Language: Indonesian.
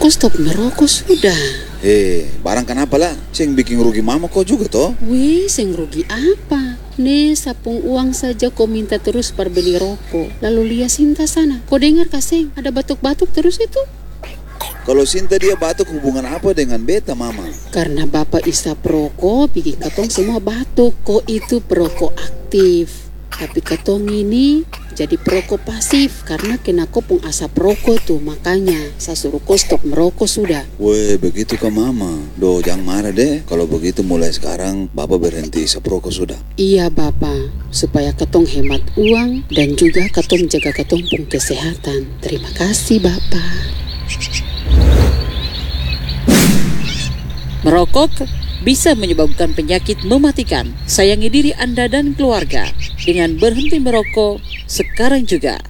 stop merokok sudah. Barang kenapa lah? Sing bikin rugi mama kau juga toh? Wih, sing rugi apa? Nih, sapung uang saja kau minta terus beli rokok. Lalu lihat Sinta sana. Kau dengar kasing, ada batuk-batuk terus itu. Kalau Sinta dia batuk hubungan apa dengan beta mama? Karena bapak isap rokok, bikin katong semua batuk. Kau itu perokok aktif. Tapi katong ini jadi perokok pasif karena kena kopong asap rokok tuh. Makanya saya suruh kau stop merokok sudah. Weh, begitu ke mama. Jangan marah deh. Kalau begitu mulai sekarang bapak berhenti isap rokok sudah. Iya bapak, supaya katong hemat uang dan juga katong jaga katong pun kesehatan. Terima kasih bapak. Merokok bisa menyebabkan penyakit mematikan. Sayangi diri Anda dan keluarga dengan berhenti merokok sekarang juga.